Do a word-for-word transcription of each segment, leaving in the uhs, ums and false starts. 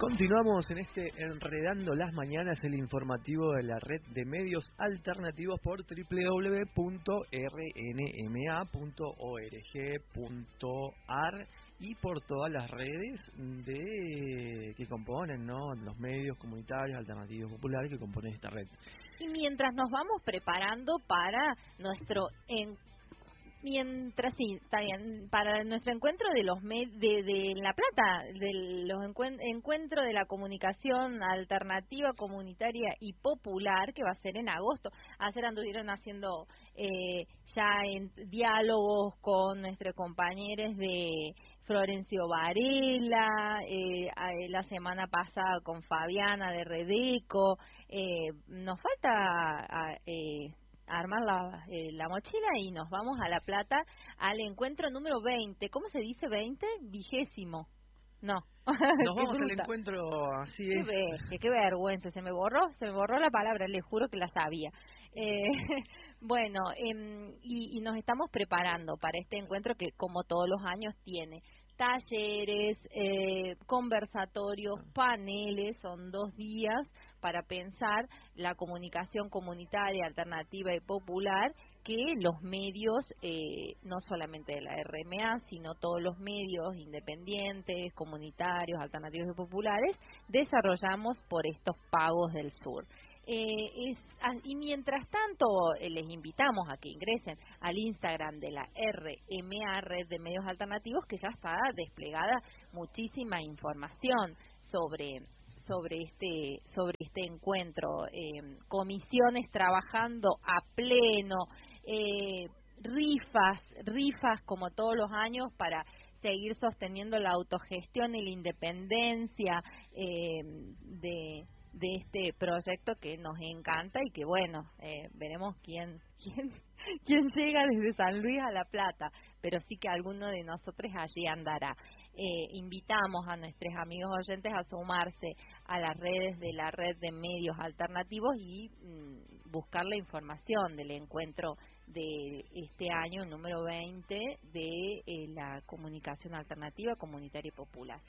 Continuamos en este Enredando las Mañanas, el informativo de la red de medios alternativos por doble u doble u doble u punto r n m a punto org punto a r y por todas las redes de que componen, ¿no?, los medios comunitarios alternativos populares que componen esta red. Y mientras nos vamos preparando para nuestro en Mientras sí, está bien, para nuestro encuentro de los med de, de La Plata, de los encuen encuentro de la comunicación alternativa, comunitaria y popular, que va a ser en agosto. Ayer anduvieron haciendo eh, ya en diálogos con nuestros compañeros de Florencio Varela, eh, la semana pasada con Fabiana de Redeco. Eh, nos falta eh, armar la, eh, la mochila y nos vamos a La Plata al encuentro número veinte. ¿Cómo se dice veinte? Vigésimo. No. Nos vamos al encuentro, así es. Qué, qué, qué vergüenza, se me borró, se me borró la palabra, le juro que la sabía. Eh, bueno, eh, y, y nos estamos preparando para este encuentro que, como todos los años, tiene talleres, eh, conversatorios, paneles, son dos días para pensar la comunicación comunitaria, alternativa y popular que los medios, eh, no solamente de la R M A, sino todos los medios independientes, comunitarios, alternativos y populares, desarrollamos por estos pagos del sur. Eh, es, y mientras tanto, eh, les invitamos a que ingresen al Instagram de la R M A, Red de Medios Alternativos, que ya está desplegada muchísima información sobre sobre este sobre este encuentro, eh, comisiones trabajando a pleno, eh, rifas, rifas como todos los años para seguir sosteniendo la autogestión y la independencia eh, de de este proyecto que nos encanta y que, bueno, eh, veremos quién, quién quién llega desde San Luis a La Plata, pero sí que alguno de nosotros allí andará. Eh, invitamos a nuestros amigos oyentes a sumarse a las redes de la red de medios alternativos y mmm, buscar la información del encuentro de este año número veinte de eh, la comunicación alternativa, comunitaria y popular.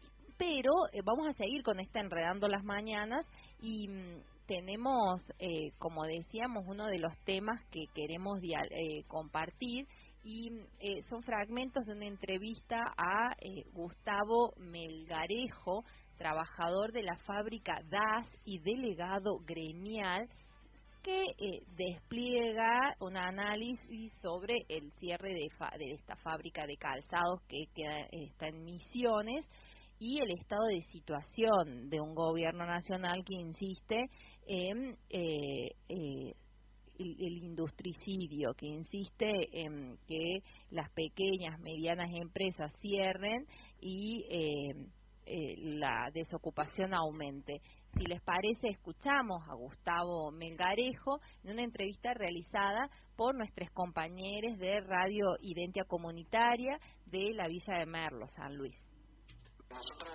Pero eh, vamos a seguir con esta Enredando las Mañanas y mmm, tenemos, eh, como decíamos, uno de los temas que queremos eh, compartir y eh, son fragmentos de una entrevista a eh, Gustavo Melgarejo, trabajador de la fábrica D A S y delegado gremial, que eh, despliega un análisis sobre el cierre de, fa de esta fábrica de calzados que queda, está en Misiones, y el estado de situación de un gobierno nacional que insiste en eh, eh, el, el industricidio, que insiste en que las pequeñas, medianas empresas cierren y eh, eh, la desocupación aumente. Si les parece, escuchamos a Gustavo Melgarejo en una entrevista realizada por nuestros compañeros de Radio Identia Comunitaria de la Villa de Merlo, San Luis. Nosotros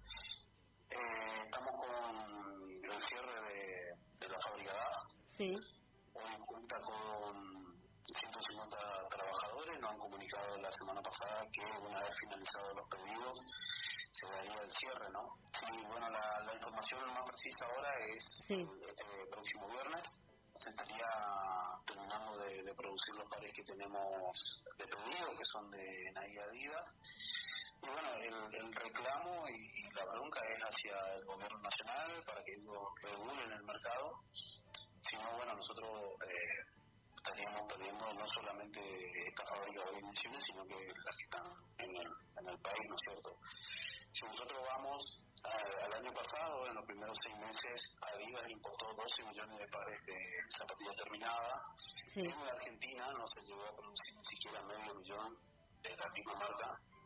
eh, estamos con el cierre de, de la fábrica D A S. Sí. Hoy cuenta con ciento cincuenta trabajadores. Nos han comunicado la semana pasada que una vez finalizados los pedidos se daría el cierre, ¿no? Y bueno, la, la información más precisa ahora es sí. este próximo viernes se estaría terminando de, de producir los pares que tenemos de pedido, que son de Nike Adidas. Y bueno, el, el reclamo y, y la bronca es hacia el gobierno nacional para que ellos regulen el mercado. Si no, bueno, nosotros eh, estaríamos perdiendo no solamente esta fábrica de dimensiones, sino que las que están en el, en el país, ¿no es cierto? Si nosotros vamos a, al año pasado, en los primeros seis meses, Adidas importó doce millones de pares de zapatillas terminadas. Sí. En la Argentina no se llegó a producir ni siquiera medio millón de la misma marca.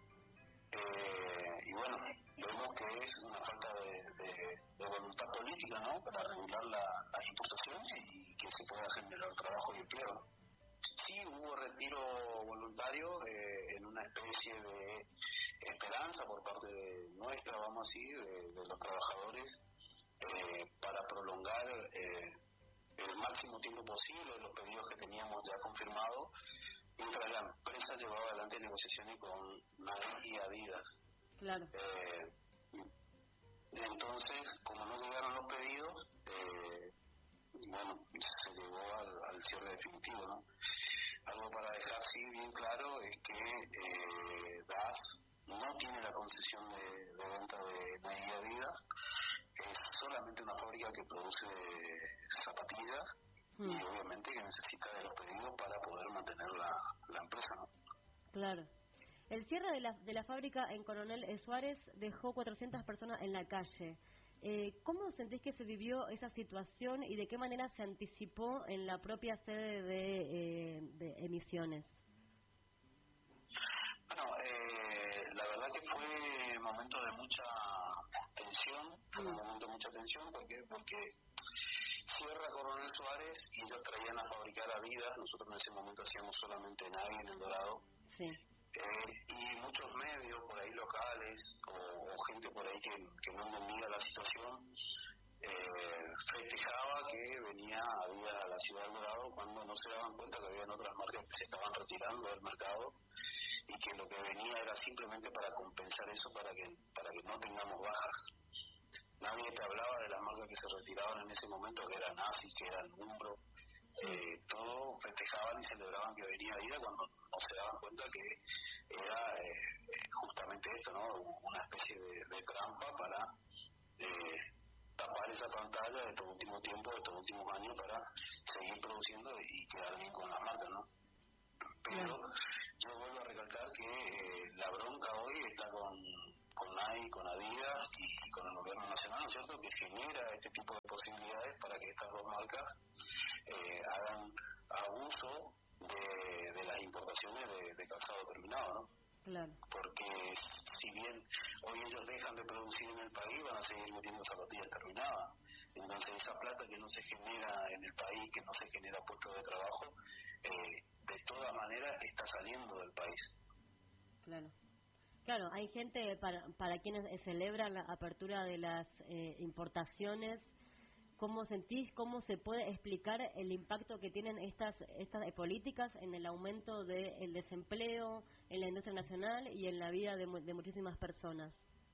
Eh, y bueno, vemos que es una falta de, de, de voluntad política, ¿no?, para regular la, las importaciones y que se pueda generar trabajo y empleo. Sí hubo retiro voluntario eh, en una especie de esperanza por parte de nuestra, vamos a decir, de, de los trabajadores eh, para prolongar eh, el máximo tiempo posible los pedidos que teníamos ya confirmados, mientras la empresa llevaba adelante negociaciones con Nike y Adidas. Claro. Eh, Entonces, como no llegaron los pedidos, eh, bueno, se llegó al, al cierre definitivo, ¿no? Algo para dejar sí bien claro es que eh, D A S no tiene la concesión de, de venta de media vida, es solamente una fábrica que produce zapatillas mm. y obviamente que necesita de los pedidos para poder mantener la, la empresa, ¿no? Claro. El cierre de la, de la fábrica en Coronel Suárez dejó cuatrocientas personas en la calle. Eh, ¿Cómo sentís que se vivió esa situación y de qué manera se anticipó en la propia sede de, eh, de Emisiones? Bueno, eh, la verdad que fue un momento de mucha tensión, fue mm. un momento de mucha tensión, ¿por qué? Porque cierra Coronel Suárez y ellos traían a fabricar a Vida, nosotros en ese momento hacíamos solamente Navy en El Dorado. Sí. Eh, y muchos medios por ahí locales o, o gente por ahí que, que no entendía la situación eh, festejaba que venía había a la ciudad del Dorado cuando no se daban cuenta que habían otras marcas que se estaban retirando del mercado y que lo que venía era simplemente para compensar eso, para que para que no tengamos bajas. Nadie te hablaba de las marcas que se retiraban en ese momento, que eran ASICS, que eran Umbro. Eh, todo festejaban y celebraban que venía vida cuando no se daban cuenta que era eh, justamente esto, ¿no? Una especie de, de trampa para eh, tapar esa pantalla de estos últimos tiempos, de estos últimos años, para seguir produciendo y quedar bien con las marcas, ¿no? Pero yo vuelvo a recalcar que eh, la bronca hoy está con con Nike, con Adidas y, y con el gobierno nacional, ¿no es cierto?, que genera este tipo de posibilidades para que estas dos marcas eh, hagan abuso de, de las importaciones de, de calzado terminado, ¿no? Claro. Porque si bien hoy ellos dejan de producir en el país, van a seguir metiendo zapatillas terminadas. Entonces esa plata que no se genera en el país, que no se genera puestos de trabajo, eh, de toda manera está saliendo del país. Claro. Claro, hay gente para, para quienes celebran la apertura de las eh, importaciones. ¿Cómo sentís, cómo se puede explicar el impacto que tienen estas estas políticas en el aumento del desempleo, en la industria nacional y en la vida de, de muchísimas personas?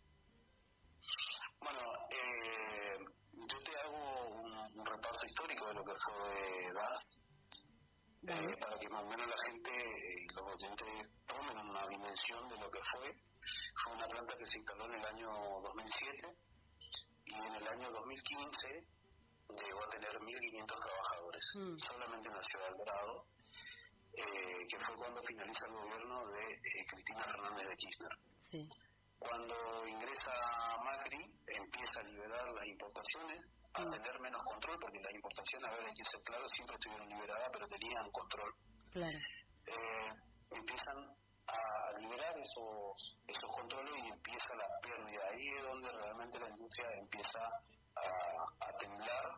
Bueno, eh, yo te hago un, un repaso histórico de lo que fue D A S, eh, para que más o menos la gente y los oyentes tomen una dimensión de lo que fue. Fue una planta que se instaló en el año dos mil siete y en el año dos mil quince llegó a tener mil quinientos trabajadores, mm. solamente en la ciudad del Dorado, eh, que fue cuando finaliza el gobierno de eh, Cristina Fernández de Kirchner. Sí. Cuando ingresa Macri, empieza a liberar las importaciones, a mm. tener menos control, porque las importaciones, a ver, hay que ser claro, siempre estuvieron liberadas, pero tenían control. Claro. Eh, empiezan a liberar esos esos controles y empieza la pérdida. Ahí es donde realmente la industria empieza a, a temblar.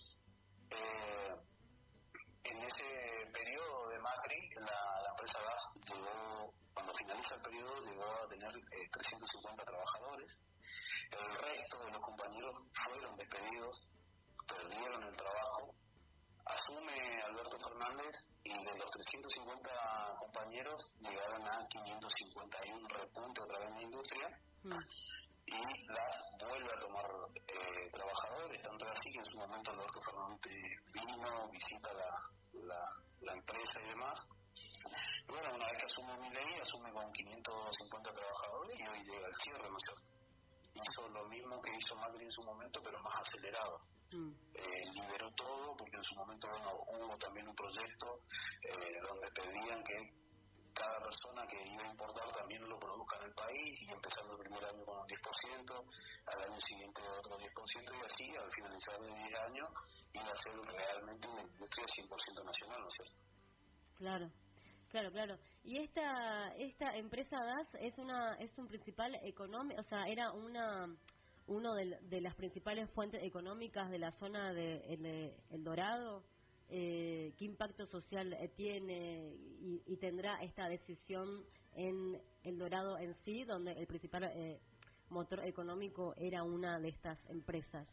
Eh, en ese periodo de Macri, la, la empresa D A S llegó, cuando finaliza el periodo, llegó a tener eh, trescientos cincuenta trabajadores. El resto de los compañeros fueron despedidos, perdieron el trabajo. Asume Alberto Fernández y de los trescientos cincuenta compañeros llegaron a quinientos cincuenta y uno repunte otra vez en la industria mm. y las vuelve a tomar eh, trabajadores, tanto así que en su momento Alberto Fernández vino, visita la, la, la empresa y demás. Y bueno, una vez que asume Milei, asume con quinientos cincuenta trabajadores y hoy llega el cierre, ¿no es cierto? Hizo lo mismo que hizo Macri en su momento, pero más acelerado. Mm. Eh, liberó todo, porque en su momento bueno, hubo también un proyecto eh, donde pedían que cada persona que iba a importar también lo produzca en el país, y empezando el primer año con un diez por ciento, al año siguiente otro diez por ciento, y así al finalizar de diez años iba a ser realmente una industria cien por ciento nacional, ¿no es cierto? Claro. Claro, claro. Y esta esta empresa D A S es una es un principal económico, o sea, era una uno de, de las principales fuentes económicas de la zona de El, el Dorado. Eh, ¿Qué impacto social eh, tiene y, y tendrá esta decisión en El Dorado en sí, donde el principal eh, motor económico era una de estas empresas?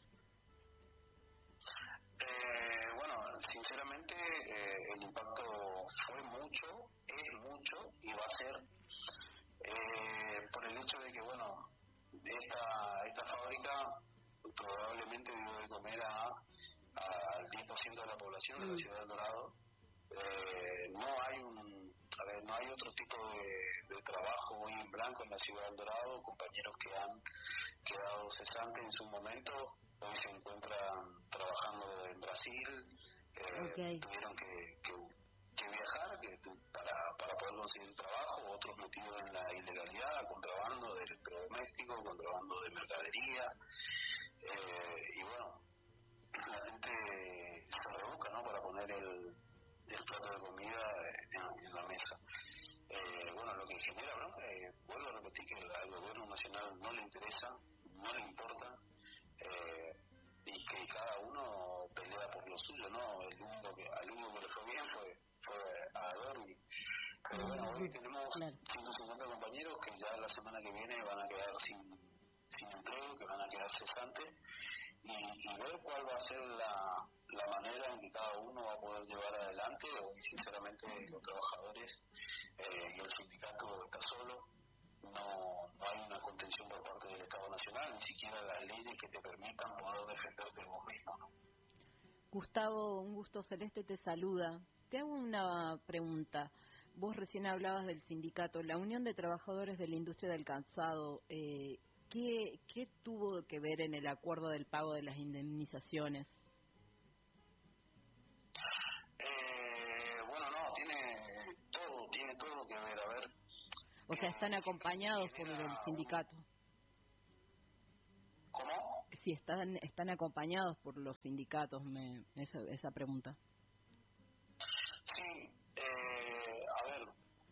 Eh, bueno, sinceramente eh, el impacto fue mucho, es mucho y va a ser eh, por el hecho de que, bueno, esta esta fábrica probablemente dio de comer a, a, al diez por ciento de la población de la ciudad del Dorado. Eh, no hay un, a ver, no hay otro tipo de, de trabajo hoy en blanco en la ciudad del Dorado. Compañeros que han quedado cesantes en su momento hoy se encuentran trabajando en Brasil, eh, okay. tuvieron que, que, que viajar que, para, para poder conseguir trabajo, otros metidos en la ilegalidad, contrabando de electrodomésticos, contrabando de mercadería, eh, y bueno, la gente se rebusca, ¿no?, para poner el, el plato de comida en, en la mesa. Eh, bueno, lo que genera bronca, eh, vuelvo a repetir que al gobierno nacional no le interesa, no le importa, eh, y que cada uno pelea por lo suyo, ¿no? El único que, al único que le fue bien fue, fue a Adorni. Pero bueno, hoy tenemos ciento cincuenta compañeros que ya la semana que viene van a quedar sin, sin empleo, que van a quedar cesantes, y, y ver cuál va a ser la, la manera en que cada uno va a poder llevar adelante. Hoy, sinceramente, los trabajadores eh, y el sindicato está solo. No, no hay una contención por parte del Estado Nacional, ni siquiera las leyes que te permitan poder defenderte vos mismo, ¿no? Gustavo, un gusto. Celeste te saluda. Te hago una pregunta. Vos recién hablabas del sindicato, la Unión de Trabajadores de la Industria del Calzado. Eh, ¿qué, ¿Qué tuvo que ver en el acuerdo del pago de las indemnizaciones? Eh, bueno, no, tiene todo, tiene todo que ver. A ver. O sea, están acompañados por el sindicato. ¿Cómo? Si están están acompañados por los sindicatos, me, esa, esa pregunta. Sí, eh, a ver,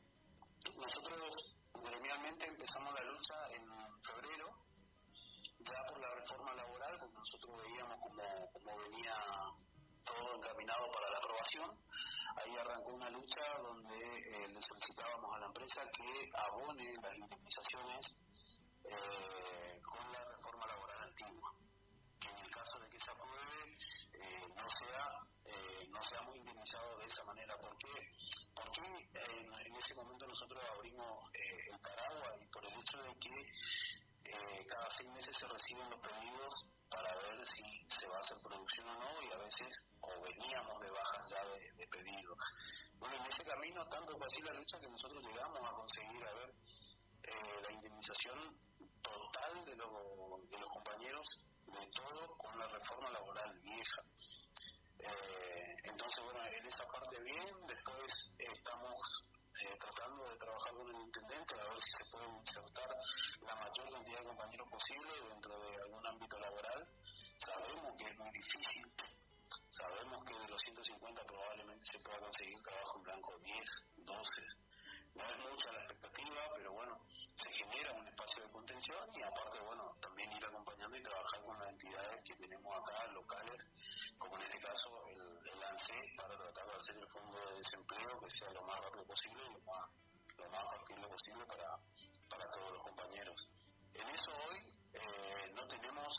nosotros gremialmente empezamos la lucha en febrero, ya por la reforma laboral, porque nosotros veíamos como, como venía todo encaminado para la aprobación. Ahí arrancó una lucha donde eh, le solicitábamos a la empresa que abone las indemnizaciones eh, con la reforma laboral antigua, que en el caso de que se apruebe eh, no sea eh, no seamos indemnizados de esa manera. ¿Por qué? Porque eh, en ese momento nosotros abrimos eh, el paraguas, y por el hecho de que eh, cada seis meses se reciben los pedidos para ver si se va a hacer producción o no, y a veces o veníamos de bajas ya de, de pedido. Bueno, en ese camino, tanto fue así la lucha que nosotros llegamos a conseguir, a ver, eh, la indemnización total de, lo, de los compañeros, de todo, con la reforma laboral vieja. Eh, entonces, bueno, en esa parte bien. Después eh, estamos eh, tratando de trabajar con el intendente a ver si se puede insertar la mayor cantidad de compañeros posible dentro de algún ámbito laboral. Sabemos que es muy difícil, sabemos que de los ciento cincuenta probablemente se pueda conseguir trabajo en blanco diez, doce. No es mucha la expectativa, pero bueno, se genera un espacio de contención, y aparte, bueno, también ir acompañando y trabajar con las entidades que tenemos acá, locales, como en este caso el, el ANSES, para tratar de hacer el fondo de desempleo que sea lo más rápido posible y lo más, lo más factible posible para, para todos los compañeros. En eso hoy eh, no tenemos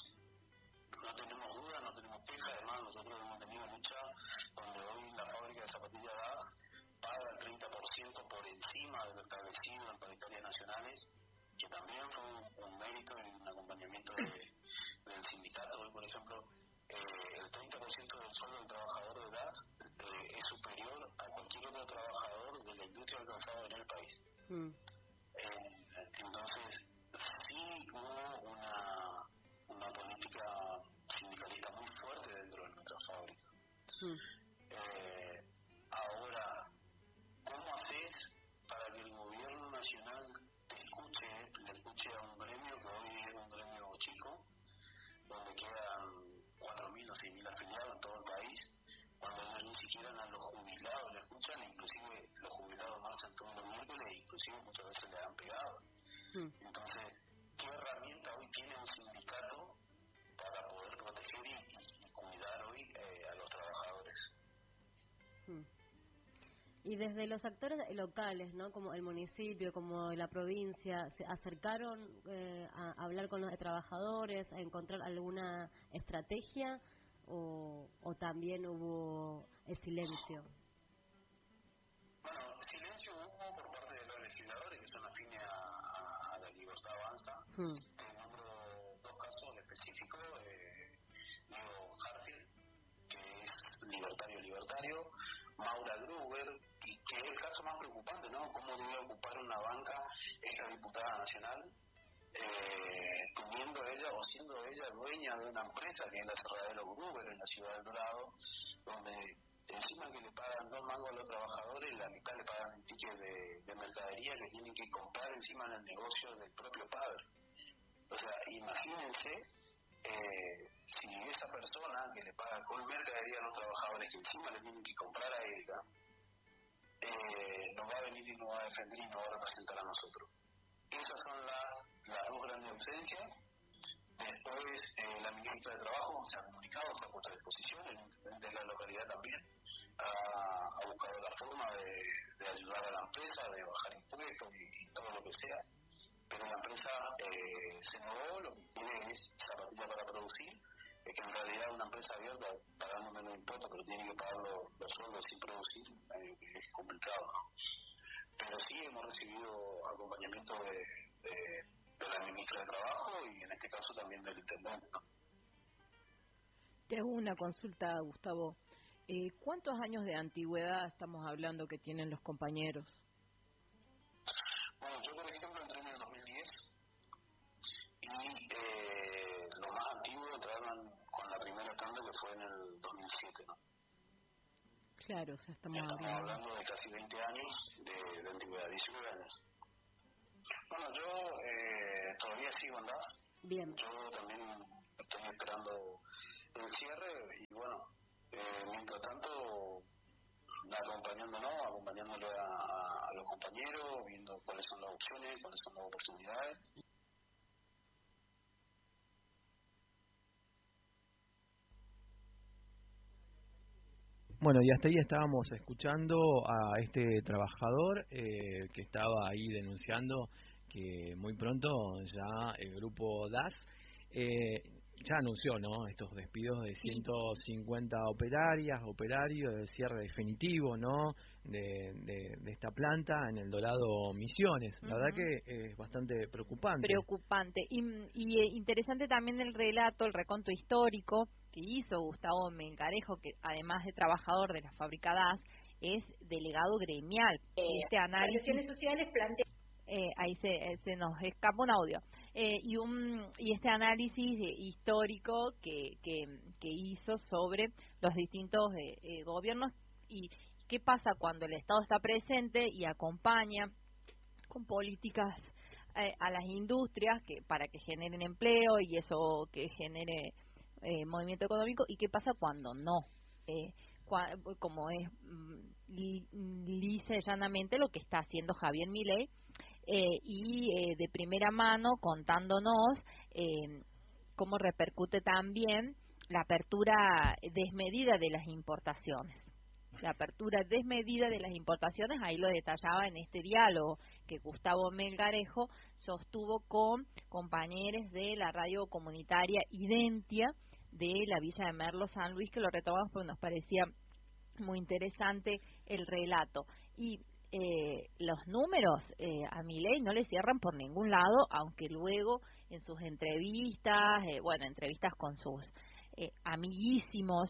no tenemos dudas, no tenemos queja. Además, nosotros hemos tenido lucha donde hoy la fábrica de zapatillas D A G paga el treinta por ciento por encima de lo establecido en paritarias nacionales, que también fue un, un mérito y un acompañamiento de, del sindicato. Hoy, por ejemplo, eh, el treinta por ciento del sueldo del trabajador de D A G eh, es superior a cualquier otro trabajador de la industria del calzado en el país. Mm. Eh, entonces, sí hubo una, una política sindicalista muy fuerte dentro de nuestra fábrica. Mm. Eh, ahora, ¿cómo haces para que el gobierno nacional te escuche, le escuche a un gremio que hoy es un gremio chico, donde quedan cuatro mil o seis mil afiliados en todo el país, cuando ellos ni siquiera a los jubilados le escuchan, inclusive los jubilados marchan todos los miércoles e inclusive muchas veces le han pegado? Mm. Entonces, ¿qué herramienta hoy tiene un sindicato para poder proteger y, y, y cuidar hoy eh, a los trabajadores? Mm. Y desde los actores locales, ¿no?, como el municipio, como la provincia, ¿se acercaron eh, a hablar con los trabajadores, a encontrar alguna estrategia, o, o también hubo el silencio? Bueno, silencio hubo por parte de los legisladores que son afines a, a, a la Libertad Avanza. Hmm. Te nombro dos casos específicos. Eh, caso más preocupante, ¿no? ¿Cómo debe ocupar una banca esta diputada nacional, eh, teniendo ella o siendo ella dueña de una empresa que es la Cerradero Gruber en la ciudad del Dorado, donde encima que le pagan dos mangos a los trabajadores, la mitad le pagan un ticket de, de mercadería que tienen que comprar encima en el negocio del propio padre. O sea, imagínense eh, si esa persona que le paga con mercadería a los trabajadores que encima le tienen que comprar a ella, eh, nos va a venir y nos va a defender y nos va a representar a nosotros. Esas son las, las dos grandes ausencias. Después, eh, la ministra de Trabajo se ha comunicado, se ha puesto a disposición, el intendente de la localidad también ha, ha buscado la forma de, de ayudar a la empresa, de bajar impuestos y, y todo lo que sea, pero la empresa eh, se negó, lo que quiere es zapatilla para producir, es que en realidad una empresa abierta pagando menos impuestos, pero tiene que pagar los, los sueldos sin producir, eh, es complicado, ¿no? Pero sí hemos recibido acompañamiento de, de, de la ministra de Trabajo y en este caso también del intendente, ¿no? Te hago una consulta, Gustavo. Eh, ¿Cuántos años de antigüedad estamos hablando que tienen los compañeros? Bueno, yo por ejemplo entré en el dos mil diez y eh, los más antiguos entraron con la primera tanda que fue en el dos mil siete, ¿no? Claro, o sea, estamos, estamos hablando. hablando de casi veinte años de, de antigüedad, diecinueve años. Bueno, yo eh, todavía sigo en D A S. Bien. Yo también estoy esperando el cierre y bueno, eh, mientras tanto acompañándonos, acompañándole a, a, a los compañeros, viendo cuáles son las opciones, cuáles son las oportunidades. Bueno, y hasta ahí estábamos escuchando a este trabajador eh, que estaba ahí denunciando que muy pronto ya el grupo D A S eh, ya anunció, ¿no?, estos despidos de ciento cincuenta operarias, operarios, de cierre definitivo, ¿no?, de, de, de esta planta en el Dorado Misiones. La uh-huh. verdad que es bastante preocupante. Preocupante. Y, y eh, interesante también el relato, el reconto histórico que hizo Gustavo Melgarejo, que además de trabajador de la fábrica D A S, es delegado gremial. Eh, este análisis... Las relaciones sociales plantea... Eh, ahí se, se nos escapa un audio. Eh, y un y este análisis eh, histórico que, que, que hizo sobre los distintos eh, eh, gobiernos y qué pasa cuando el Estado está presente y acompaña con políticas eh, a las industrias que para que generen empleo y eso que genere eh, movimiento económico, y qué pasa cuando no, eh, cua, como es mm, lisa y llanamente lo que está haciendo Javier Milei. Eh, y eh, de primera mano contándonos eh, cómo repercute también la apertura desmedida de las importaciones. La apertura desmedida de las importaciones, ahí lo detallaba en este diálogo que Gustavo Melgarejo sostuvo con compañeros de la radio comunitaria Identia de la Villa de Merlo, San Luis, que lo retomamos porque nos parecía muy interesante el relato. Y Eh, los números eh, a Milei no le cierran por ningún lado, aunque luego en sus entrevistas, eh, bueno, entrevistas con sus eh, amiguísimos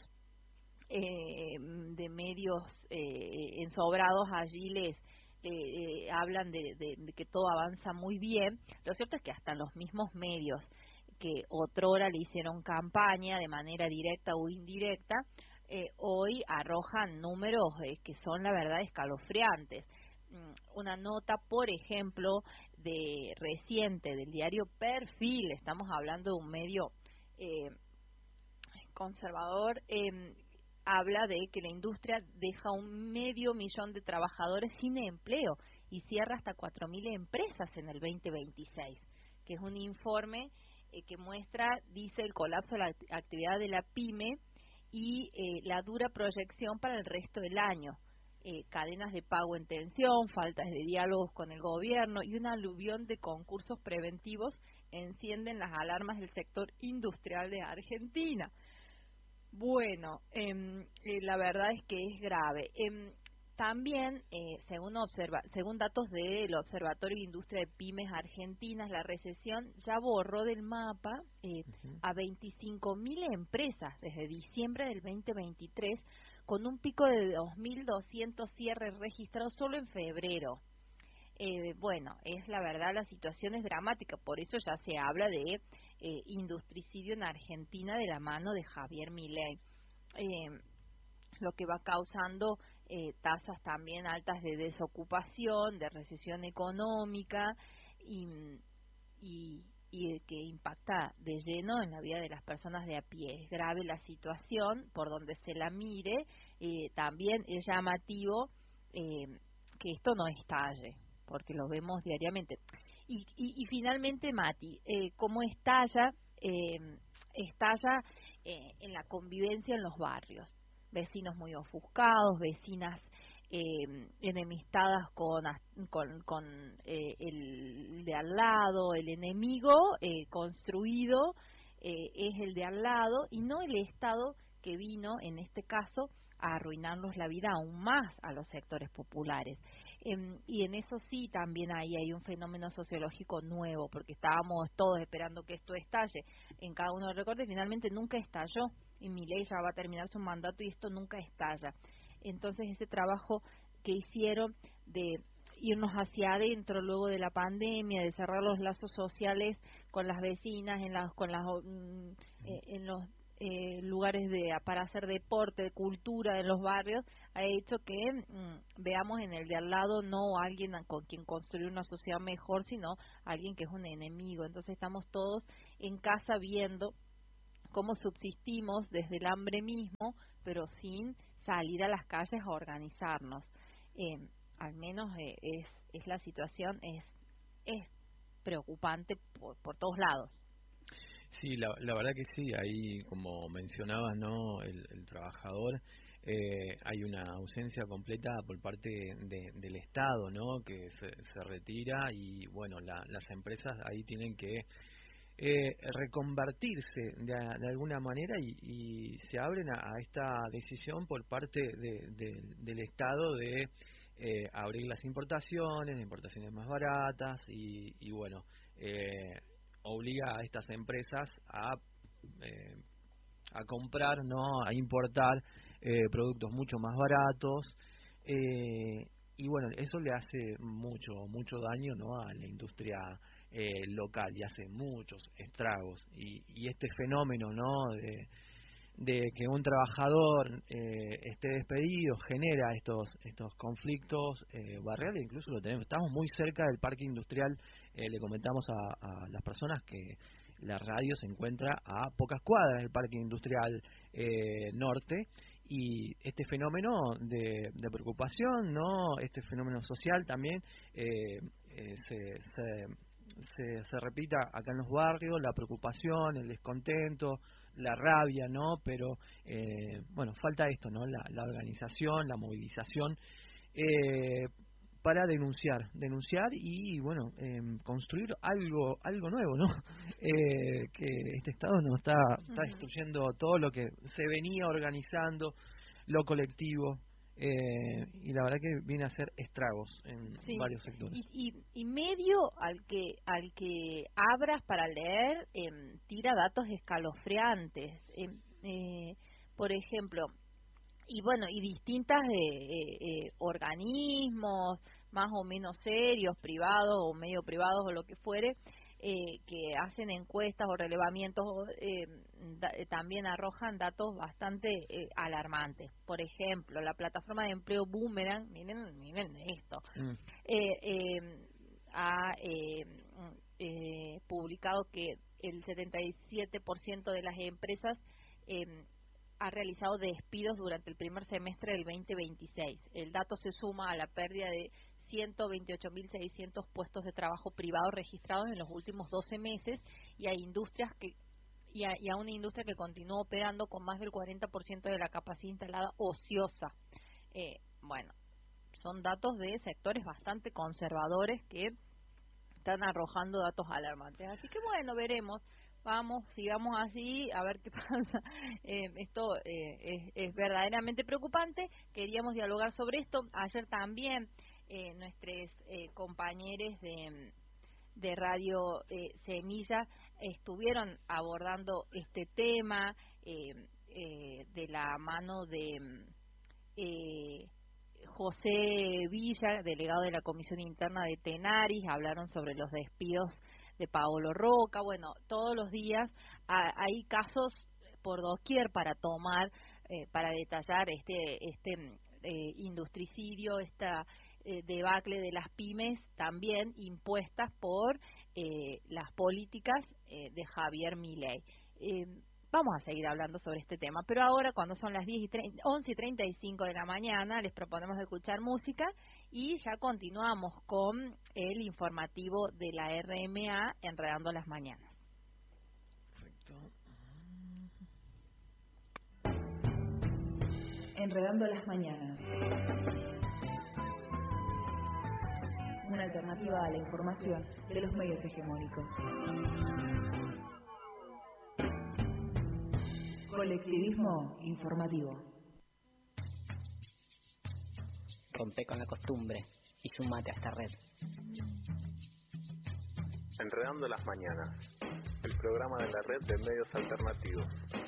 eh, de medios eh, ensobrados allí les eh, eh, hablan de, de, de que todo avanza muy bien. Lo cierto es que hasta los mismos medios que otrora le hicieron campaña de manera directa o indirecta, Eh, hoy arrojan números eh, que son la verdad escalofriantes. Mm, una nota, por ejemplo, de reciente del diario Perfil, estamos hablando de un medio eh, conservador, eh, habla de que la industria deja un medio millón de trabajadores sin empleo y cierra hasta cuatro mil empresas en el veinte veintiséis, que es un informe eh, que muestra, dice, el colapso de la actividad de la pyme y eh, la dura proyección para el resto del año, eh, cadenas de pago en tensión, faltas de diálogos con el gobierno y una aluvión de concursos preventivos encienden las alarmas del sector industrial de Argentina. Bueno, eh, eh, la verdad es que es grave. Eh, También, eh, según observa, según datos del Observatorio de Industria de Pymes Argentinas, la recesión ya borró del mapa eh, uh-huh. a veinticinco mil empresas desde diciembre del veinte veintitrés, con un pico de dos mil doscientos cierres registrados solo en febrero. Eh, bueno, es la verdad, la situación es dramática, por eso ya se habla de eh, industricidio en Argentina de la mano de Javier Milei, eh, lo que va causando eh, tasas también altas de desocupación, de recesión económica y, y, y que impacta de lleno en la vida de las personas de a pie. Es grave la situación por donde se la mire, eh, también es llamativo eh, que esto no estalle, porque lo vemos diariamente. Y, y, y finalmente, Mati, eh, ¿cómo estalla? Eh, estalla eh, en la convivencia en los barrios. Vecinos muy ofuscados, vecinas eh, enemistadas con, con, con eh, el de al lado, el enemigo eh, construido eh, es el de al lado y no el Estado que vino, en este caso, a arruinarnos la vida aún más a los sectores populares. Eh, y en eso sí también ahí hay un fenómeno sociológico nuevo, porque estábamos todos esperando que esto estalle en cada uno de los recortes, finalmente nunca estalló, y Milei ya va a terminar su mandato y esto nunca estalla. Entonces ese trabajo que hicieron de irnos hacia adentro luego de la pandemia, de cerrar los lazos sociales con las vecinas, en las, con las, mm, eh, en los Eh, lugares de para hacer deporte, de cultura en los barrios, ha hecho que mm, veamos en el de al lado no alguien con quien construir una sociedad mejor, sino alguien que es un enemigo. Entonces estamos todos en casa viendo cómo subsistimos desde el hambre mismo, pero sin salir a las calles a organizarnos. Eh, al menos eh, es, es la situación, es, es preocupante por, por todos lados. Sí, la, la verdad que sí, ahí como mencionabas, ¿no? El, el trabajador, eh, hay una ausencia completa por parte de, del Estado, ¿no? Que se, se retira y, bueno, la, las empresas ahí tienen que eh, reconvertirse de, de alguna manera y, y se abren a, a esta decisión por parte de, de, del Estado de eh, abrir las importaciones, de importaciones más baratas y, y bueno, eh, obliga a estas empresas a eh, a comprar, no, a importar eh, productos mucho más baratos eh, y bueno, eso le hace mucho mucho daño, no, a la industria eh, local y hace muchos estragos y, y este fenómeno, no, de, de que un trabajador eh, esté despedido genera estos estos conflictos eh, barriales. Incluso lo tenemos, estamos muy cerca del parque industrial. Eh, le comentamos a, a las personas que la radio se encuentra a pocas cuadras del Parque Industrial eh, Norte y este fenómeno de, de preocupación, no, este fenómeno social también eh, eh, se, se, se, se repita acá en los barrios, la preocupación, el descontento, la rabia, no, pero eh, bueno, falta esto, no, la, la organización, la movilización. Eh, para denunciar, denunciar y bueno, eh, construir algo algo nuevo, ¿no? Eh, que este Estado nos está, está destruyendo todo lo que se venía organizando, lo colectivo, eh, y la verdad que viene a hacer estragos en sí. varios sectores. Y, y, y medio al que al que abras para leer, eh, tira datos escalofriantes. Eh, eh, por ejemplo, y bueno, y distintas eh, eh, organismos más o menos serios, privados o medio privados o lo que fuere, eh, que hacen encuestas o relevamientos, eh, da, también arrojan datos bastante eh, alarmantes. Por ejemplo, la plataforma de empleo Boomerang, miren, miren esto, mm. eh, eh, ha eh, eh, publicado que el setenta y siete por ciento de las empresas eh, ha realizado despidos durante el primer semestre del veinte veintiséis. El dato se suma a la pérdida de ciento veintiocho mil seiscientos puestos de trabajo privados registrados en los últimos doce meses y a industrias que y a, y a una industria que continúa operando con más del cuarenta por ciento de la capacidad instalada ociosa. Eh, bueno, son datos de sectores bastante conservadores que están arrojando datos alarmantes. Así que bueno, veremos. Vamos, sigamos así, a ver qué pasa. Eh, esto eh, es, es verdaderamente preocupante. Queríamos dialogar sobre esto. Ayer también eh, nuestros eh, compañeros de, de Radio eh, Semilla estuvieron abordando este tema eh, eh, de la mano de, eh, José Villa, delegado de la Comisión Interna de Tenaris, hablaron sobre los despidos de Paolo Roca. Bueno, todos los días a, hay casos por doquier para tomar, eh, para detallar este este eh, industricidio, esta eh, debacle de las pymes, también impuestas por eh, las políticas eh, de Javier Milei. Eh, Vamos a seguir hablando sobre este tema, pero ahora, cuando son las once y treinta y cinco de la mañana, les proponemos escuchar música y ya continuamos con el informativo de la R M A, Enredando las Mañanas. Perfecto. Enredando las Mañanas. Una alternativa a la información de los medios hegemónicos. Colectivismo informativo. Rompe con la costumbre y sumate a esta red. Enredando las Mañanas, el programa de la red de medios alternativos.